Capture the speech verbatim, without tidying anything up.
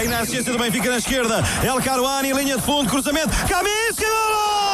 Aí na assistência do Benfica na esquerda. El Karouani, linha de fundo, cruzamento. Kamissi, golo!